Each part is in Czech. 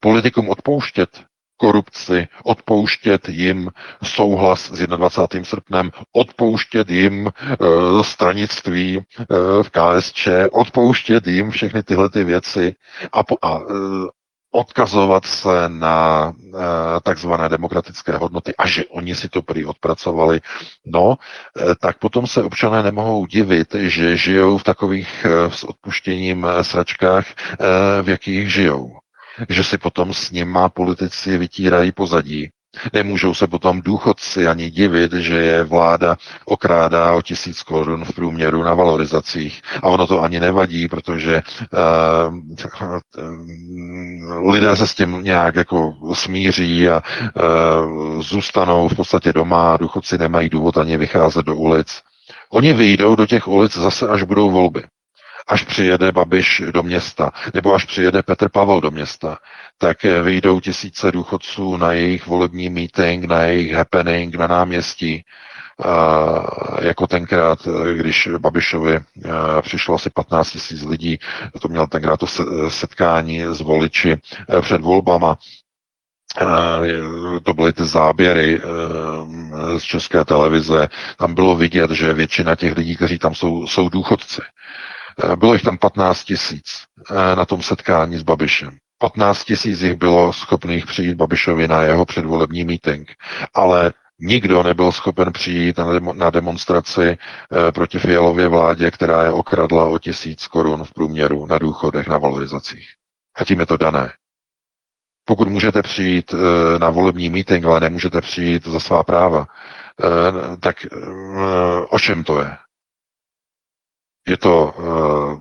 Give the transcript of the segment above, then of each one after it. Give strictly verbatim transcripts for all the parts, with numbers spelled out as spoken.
politikům odpouštět korupci, odpouštět jim souhlas s dvacátým prvním srpnem, odpouštět jim uh, stranictví uh, v K S Č, odpouštět jim všechny tyhle ty věci a, po, a uh, odkazovat se na uh, takzvané demokratické hodnoty a že oni si to prý odpracovali, no, uh, tak potom se občané nemohou divit, že žijou v takových uh, s odpuštěním uh, sračkách, uh, v jakých žijou. Že si potom s nima politici vytírají pozadí. Nemůžou se potom důchodci ani divit, že je vláda okrádá o tisíc korun v průměru na valorizacích. A ono to ani nevadí, protože uh, uh, lidé se s tím nějak jako smíří a uh, zůstanou v podstatě doma a důchodci nemají důvod ani vycházet do ulic. Oni vyjdou do těch ulic zase, až budou volby. Až přijede Babiš do města, nebo až přijede Petr Pavel do města, tak vyjdou tisíce důchodců na jejich volební meeting, na jejich happening na náměstí, jako tenkrát, když Babišovi přišlo asi patnáct tisíc lidí, to měl tenkrát to setkání s voliči před volbama. To byly ty záběry z České televize. Tam bylo vidět, že většina těch lidí, kteří tam jsou, jsou důchodci. Bylo jich tam patnáct tisíc na tom setkání s Babišem. patnáct tisíc jich bylo schopných přijít Babišovi na jeho předvolební meeting, ale nikdo nebyl schopen přijít na, demo, na demonstraci proti Fialově vládě, která je okradla o tisíc korun v průměru na důchodech, na valorizacích. A tím je to dané. Pokud můžete přijít na volební meeting, ale nemůžete přijít za svá práva, tak o čem to je? Je to uh,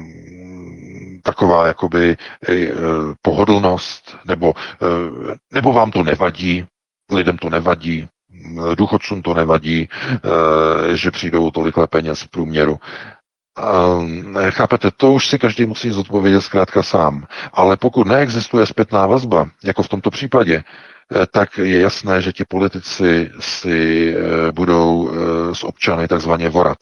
taková jakoby uh, pohodlnost, nebo, uh, nebo vám to nevadí, lidem to nevadí, důchodcům to nevadí, uh, že přijdou tolikle peněz v průměru. Uh, chápete, to už si každý musí zodpovědět zkrátka sám. Ale pokud neexistuje zpětná vazba, jako v tomto případě, uh, tak je jasné, že ti politici si uh, budou uh, s občany takzvaně vorat.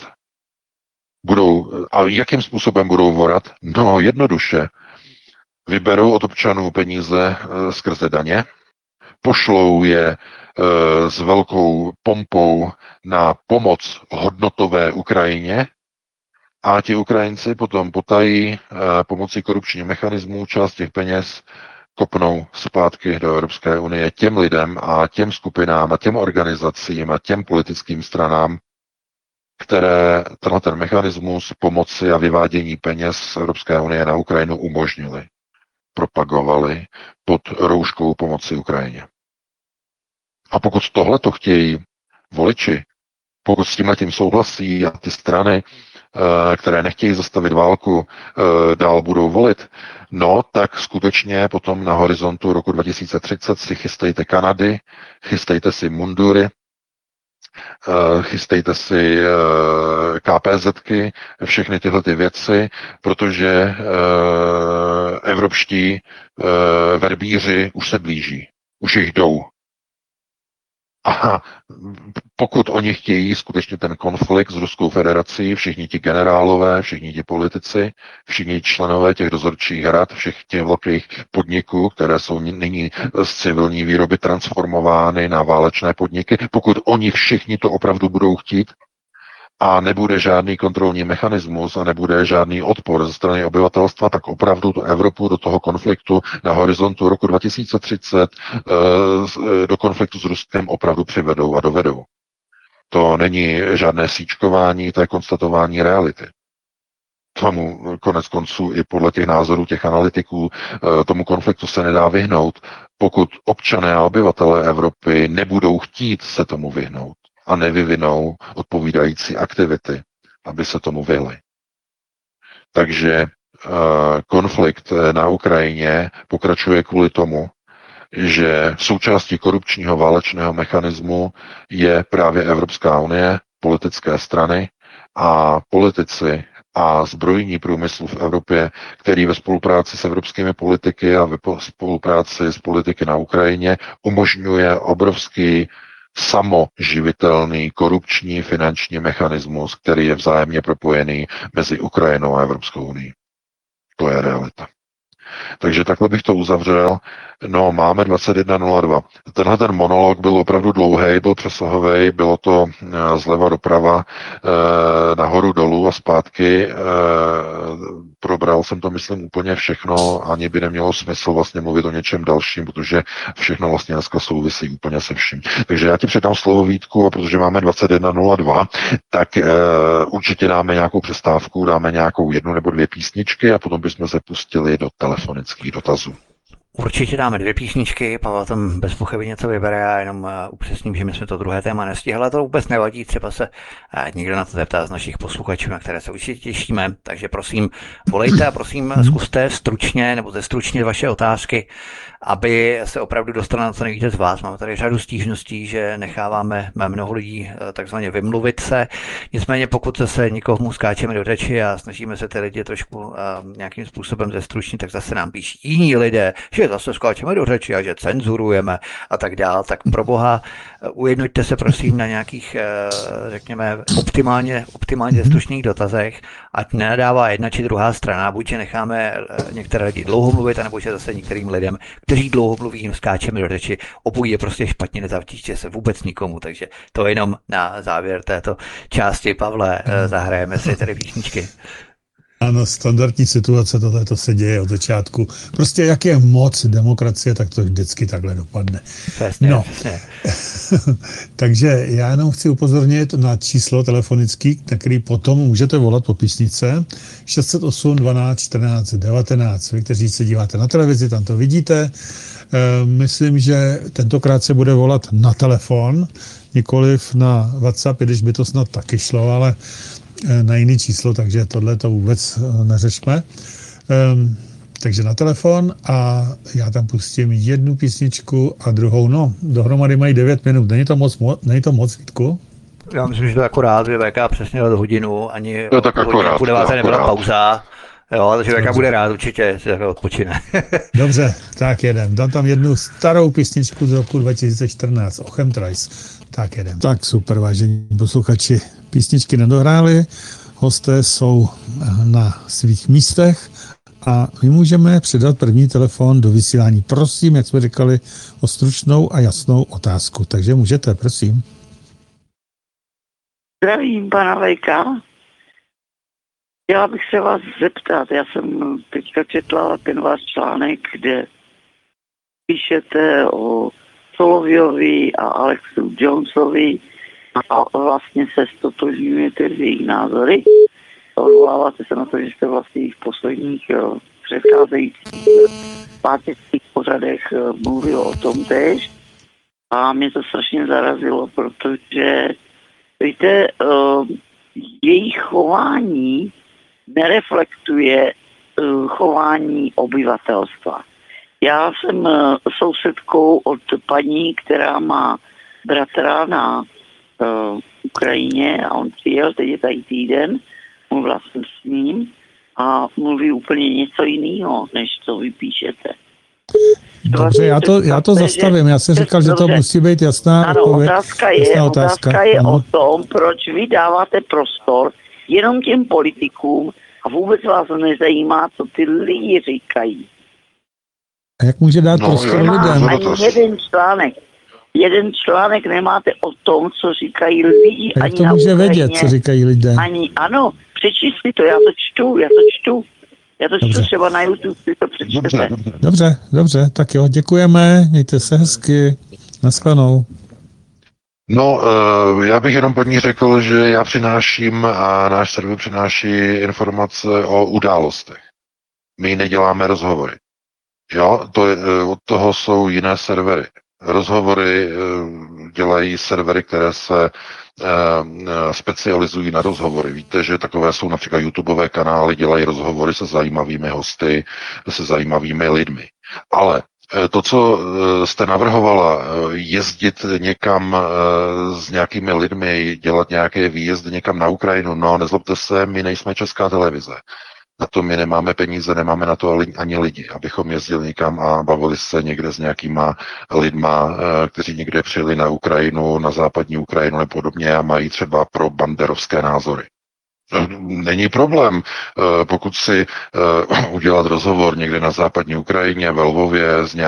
Budou, a jakým způsobem budou vorat? No jednoduše. Vyberou od občanů peníze e, skrze daně, pošlou je e, s velkou pompou na pomoc hodnotové Ukrajině a ti Ukrajinci potom potají e, pomocí korupčních mechanismů část těch peněz kopnou zpátky do Evropské unie těm lidem a těm skupinám a těm organizacím a těm politickým stranám, které tenhle ten mechanismus pomoci a vyvádění peněz z Evropské unie na Ukrajinu umožnili, propagovali pod rouškou pomoci Ukrajině. A pokud tohle to chtějí voliči, pokud s tímhletím souhlasí a ty strany, které nechtějí zastavit válku, dál budou volit, no tak skutečně potom na horizontu roku dva tisíce třicet si chystejte Kanady, chystejte si mundury, chystejte si KPZky, všechny tyhle ty věci, protože evropští verbíři už se blíží, už jich jdou. A pokud oni chtějí skutečně ten konflikt s Ruskou federací, všichni ti generálové, všichni ti politici, všichni členové těch dozorčích rad, všech těch velkých podniků, které jsou nyní z civilní výroby transformovány na válečné podniky, pokud oni všichni to opravdu budou chtít a nebude žádný kontrolní mechanismus a nebude žádný odpor ze strany obyvatelstva, tak opravdu tu Evropu do toho konfliktu na horizontu roku dva tisíce třicet do konfliktu s Ruskem opravdu přivedou a dovedou. To není žádné síčkování, to je konstatování reality. Tomu konec konců i podle těch názorů těch analytiků tomu konfliktu se nedá vyhnout, pokud občané a obyvatelé Evropy nebudou chtít se tomu vyhnout a nevyvinou odpovídající aktivity, aby se tomu vyhli. Takže uh, konflikt na Ukrajině pokračuje kvůli tomu, že součástí korupčního válečného mechanismu je právě Evropská unie, politické strany a politici a zbrojní průmysl v Evropě, který ve spolupráci s evropskými politiky a ve spolupráci s politiky na Ukrajině umožňuje obrovský samoživitelný korupční finanční mechanismus, který je vzájemně propojený mezi Ukrajinou a Evropskou unii. To je realita. Takže takhle bych to uzavřel. No, máme dvacet jedna nula dva. Tenhle ten monolog byl opravdu dlouhý, byl přesahový, bylo to zleva doprava, nahoru dolů a zpátky. Probral jsem to, myslím, úplně všechno, ani by nemělo smysl vlastně mluvit o něčem dalším, protože všechno vlastně dneska souvisí úplně se vším. Takže já ti předám slovo, Vítku, a protože máme dvacet jedna nula dva, tak určitě dáme nějakou přestávku, dáme nějakou jednu nebo dvě písničky a potom bychom se pustili do telefonických dotazů. Určitě dáme dvě písničky, Pavel tam bez pochyby něco vybere, a jenom uh, upřesním, že my jsme to druhé téma nestihli, ale to vůbec nevadí, třeba se uh, někdo na to zeptá z našich posluchačů, na které se určitě těšíme, takže prosím, volejte a prosím, zkuste stručně nebo zestručnit vaše otázky, aby se opravdu dostalo na co nejvíce z vás. Máme tady řadu stížností, že necháváme mnoho lidí takzvaně vymluvit se. Nicméně pokud se někomu skáčeme do řeči a snažíme se ty lidi trošku uh, nějakým způsobem zestručnit, tak zase nám píší jiní lidé, že zase skáčeme do řeči a že cenzurujeme a tak dál. Tak pro boha ujednoťte se prosím na nějakých, uh, řekněme, optimálně, optimálně zestručných dotazech, ať nenadává jedna či druhá strana, buď že necháme některé lidi dlouho mluvit, anebo že zase některým lidem, kteří dlouho mluví, jim skáčeme do řeči. Obojí je prostě špatně, nezavtíště se vůbec nikomu, takže to jenom na závěr této části. Pavle, zahrajeme si tady písničky. Ano, standardní situace, tohle to se děje od začátku. Prostě jak je moc demokracie, tak to vždycky takhle dopadne. Přesně, no. přesně. Takže já jenom chci upozornit na číslo telefonický, na který potom můžete volat po písnice. šest set osm dvanáct čtrnáct devatenáct. Vy, kteří se díváte na televizi, tam to vidíte. Myslím, že tentokrát se bude volat na telefon, nikoliv na WhatsApp, když by to snad taky šlo, ale na jiný číslo, takže tohle to vůbec neřešme. Um, takže na telefon a já tam pustím jednu písničku a druhou, no, dohromady mají devět minut. Není to moc, není to moc, Vítku? Já myslím, že to akorát, že V K přesně do hodinu, ani no, tak akorát, půl deváté nebyla pauza. Jo, takže V K bude rád určitě, si takhle odpočine. Dobře, tak jedem. Dám tam jednu starou písničku z roku dva tisíce čtrnáct, o Chemtrails. Tak jedem. Tak super, vážení posluchači. Písničky nedohráli, hosté jsou na svých místech a my můžeme předat první telefon do vysílání. Prosím, jak jsme říkali, o stručnou a jasnou otázku. Takže můžete, prosím. Zdravím, pana Vejka. Chtěla bych se vás zeptat, já jsem teďka četla ten váš článek, kde píšete o Soloviovi a Alexu Jonesovi a vlastně se stotožňujete s jejich názory. Odvoláváte se na to, že jste vlastně v posledních předcházejících pátečních pořadech mluvil o tom též. A mě to strašně zarazilo, protože víte, jejich chování nereflektuje chování obyvatelstva. Já jsem sousedkou od paní, která má bratra na uh, Ukrajině a on přijel, teď je tady týden, mluvila jsem s ním a mluví úplně něco jiného, než co vy píšete. Dobře, já to, já to zastavím. Já jsem říkal, že to musí být jasná ano, odpověď. Otázka je, jasná otázka. otázka je o tom, proč vy dáváte prostor jenom těm politikům a vůbec vás nezajímá, co ty lidi říkají. A jak může dát no, prostor Nemá lidem? ani jeden článek. Jeden článek nemáte o tom, co říkají lidi. A jak to může vědět, co říkají lidé? Ani, ano, přečíst si to, já to čtu, já to čtu. Já to Dobře. čtu třeba na YouTube, si to přečtete. Dobře, dobře, dobře, tak jo, děkujeme, mějte se hezky, nashledanou. No, já bych jenom pod ní řekl, že já přináším a náš server přináší informace o událostech. My neděláme rozhovory. Jo, to je, od toho jsou jiné servery. Rozhovory dělají servery, které se specializují na rozhovory. Víte, že takové jsou například YouTubeové kanály, dělají rozhovory se zajímavými hosty, se zajímavými lidmi. Ale to, co jste navrhovala, jezdit někam s nějakými lidmi, dělat nějaké výjezdy někam na Ukrajinu, no nezlobte se, my nejsme Česká televize. Na to my nemáme peníze, nemáme na to ani lidi, abychom jezdili někam a bavili se někde s nějakýma lidma, kteří někde přijeli na Ukrajinu, na západní Ukrajinu nebo podobně a mají třeba pro banderovské názory. Není problém, pokud si udělat rozhovor někde na západní Ukrajině, ve Lvově s